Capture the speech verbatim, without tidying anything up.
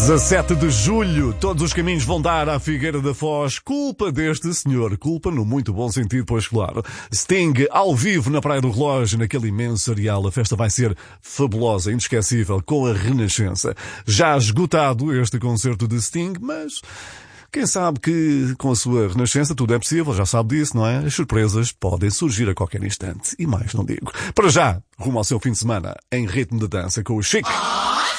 dezassete de julho, todos os caminhos vão dar à Figueira da Foz. Culpa deste senhor, culpa no muito bom sentido, pois claro. Sting, ao vivo na Praia do Relógio, naquele imenso areal. A festa vai ser fabulosa, inesquecível, com a Renascença. Já esgotado este concerto de Sting, mas quem sabe que com a sua Renascença tudo é possível, já sabe disso, não é? As surpresas podem surgir a qualquer instante. E mais não digo. Para já, rumo ao seu fim de semana, em ritmo de dança com o Chic.